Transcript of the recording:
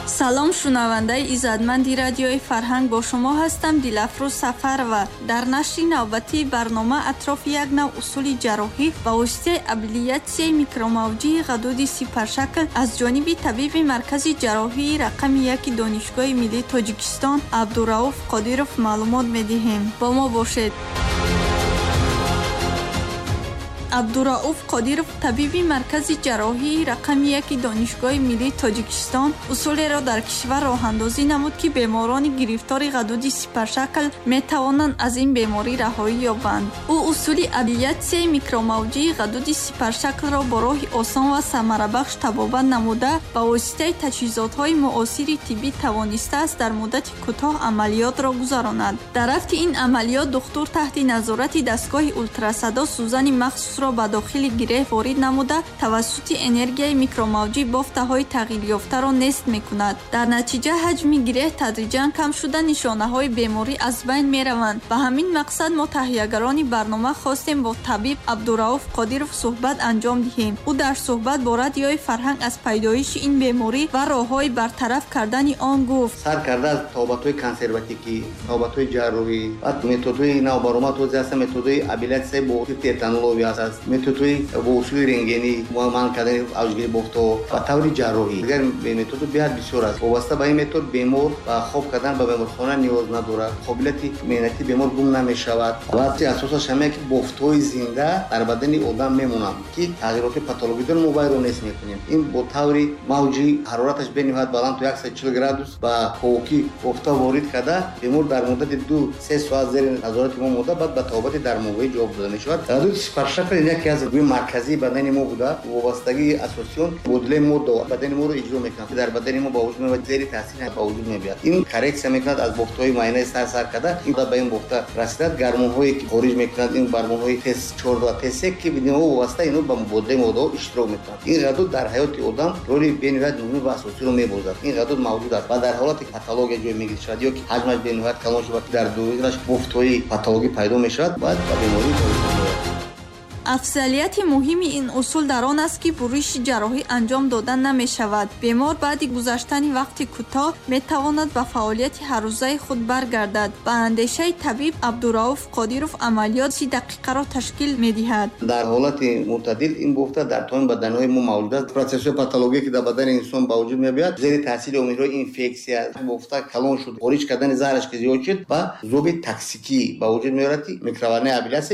салом шунавандаи иззатманди радиои Фарҳанг, бо шумо ҳастам Дилафрӯз Сафарова. Дар нашри навбатии барнома атрофи як нав усули ҷарроҳӣ ба воситаи аблиятсияи микромавҷии ғадуди сипаршакл аз ҷониби табиби маркази ҷарроҳии рақами 1 донишгоҳи миллии Тоҷикистон Абдурауф Қодиров маълумот медиҳем. Бо мо бошед. Абдурауф Қодиров, табиби маркази ҷарроҳии рақами 1 донишгоҳи миллии Тоҷикистон, усулеро дар кишвар роҳандозӣ намуд, ки беморрони гирифтори ғадуди сипаршакл метавонанд аз ин беморӣ раҳоӣ ёбанд. ӯ усули аблясияи микромавҷии ғадуди сипаршаклро бо роҳи осон ва самарабахш табобат намуда, ба воситаи таҷҳизотҳои муосири тиббӣ тавонистааст дар муддати кӯтоҳ амалиётро гузаронад. Дар рафти ин амалиёт духтур таҳти назорати дастгоҳи ултрасадо сӯзани махсусро ба дохили гиреҳ ворид намуда, тавассути энергияи микромавҷӣ бофтаҳои тағйирёфтаро нест мекунад. Дар натиҷа ҳаҷми гиреҳ тадриҷан кам шуда нишонаҳои беморӣ аз байн мераванд. Ба ҳамин мақсад мо таҳиягарони барнома хостем бо табиб Абдурауф Қодиров суҳбат анҷом диҳем. ӯ дар суҳбат бо радиои Фарҳанг аз пайдоиши ин беморӣ ва роҳҳои бартараф кардани он гуфт. сар карда аз табобатҳои консерватикӣ, табобатҳои ҷарроҳӣ, методҳои навбарома този ҳастанд, методҳои аблясияи бо тетанолови ҳаст, методҳои бо усули рентгенӣ манъ кардани авҷгирии бофтҳо ва таври ҷарроҳӣ. Дигар методу беҳад бисёр аст. вобаста ба ин метод бемор ба хоб кардан ба беморхона ниёз надорад. қобилияти меҳнати бемор гум намешавад. вақти асосаш ҳамае ки бофтҳои зинда дар бадани одам мемонанд, ки тағйироти патологидор мо вайро нест мекунем. ин бо таври мавҷи ҳарораташ бениҳоят баланд то 140 градус ба ковки бофта ворид карда, бемор дар муддати 2-3 соат зери назорати мо монда, баъд ба табобати дармонгоҳӣ ҷавоб дода мешавад. ғадуди сипаршакл яке аз гӯи марказии бадани мо буда, вобастагии асосиён модулаи модда бадани моро иҷро мекунад, дар бадани мо ба вуҷуд меояд, зери таъсир ба вуҷуд меояд. ин коррексия мекунад аз бофтҳои муайянаи сар карда, ин ба ин бофта расидад, гармонҳое ки хориҷ мекунад, ин гармонҳои тест-4 ва тест-3 ки бидинҳо вобаста ино ба мубодилаи моддаҳо иштирок мекунад. ин ғадуд дар ҳаёти одам роли бениҳоят муҳим ва асосиро мебозад. ин ғадуд мавҷуд аст ва дар ҳолати патология ҷой мегирад шавад ё ки ҳаҷмаш бениҳоят калон шавад, дар дуругаш бофтҳои патологӣ пайдо мешавад, баъд ба бемории афзалияти муҳими ин усул дар он аст, ки буриши ҷарроҳӣ анҷом дода намешавад. бемор баъди гузаштани вақти кӯтоҳ метавонад ба фаъолияти ҳаррӯзаи худ баргардад. ба андешаи табиб Абдурауф Қодиров амалиёт 30 дақиқаро ташкил медиҳад. дар ҳолати мӯътадил ин бофта дар тамоми баданҳои мо мавҷуд аст. процессҳои патологие ки дар бадани инсон ба вуҷуд меояд, зери таъсири омилҳои инфексия, бофта калон шуд, хориҷ кардани заҳраш ки зиёд шуд, ва зӯби токсикӣ ба вуҷуд меорад, ки микроварнаи аблясия